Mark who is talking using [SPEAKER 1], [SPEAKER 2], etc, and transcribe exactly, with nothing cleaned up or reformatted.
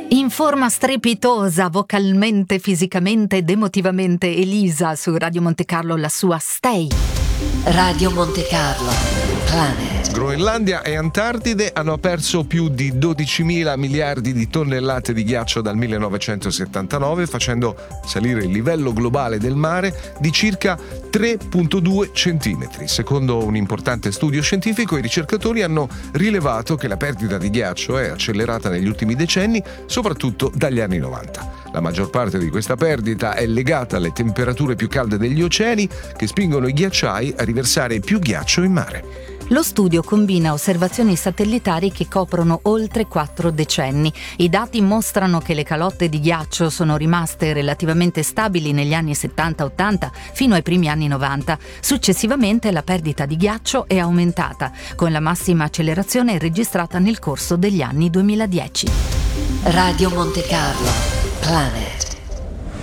[SPEAKER 1] In forma strepitosa, vocalmente, fisicamente ed emotivamente, Elisa su Radio Monte Carlo, la sua Stay.
[SPEAKER 2] Radio Monte Carlo, Planet.
[SPEAKER 3] Groenlandia e Antartide hanno perso più di dodicimila miliardi di tonnellate di ghiaccio dal millenovecentosettantanove, facendo salire il livello globale del mare di circa tre virgola due centimetri. Secondo un importante studio scientifico, i ricercatori hanno rilevato che la perdita di ghiaccio è accelerata negli ultimi decenni, soprattutto dagli anni novanta. La maggior parte di questa perdita è legata alle temperature più calde degli oceani, che spingono i ghiacciai a riversare più ghiaccio in mare.
[SPEAKER 1] Lo studio combina osservazioni satellitari che coprono oltre quattro decenni. I dati mostrano che le calotte di ghiaccio sono rimaste relativamente stabili negli anni settanta ottanta fino ai primi anni novanta. Successivamente la perdita di ghiaccio è aumentata, con la massima accelerazione registrata nel corso degli anni duemiladieci.
[SPEAKER 2] Radio Monte Carlo, Planet.